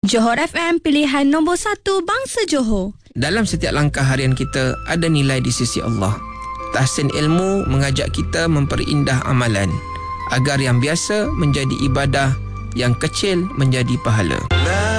Johor FM, pilihan nombor 1 bangsa Johor. Dalam setiap langkah harian kita ada nilai di sisi Allah. Tahsin ilmu mengajak kita memperindah amalan agar yang biasa menjadi ibadah, yang kecil menjadi pahala.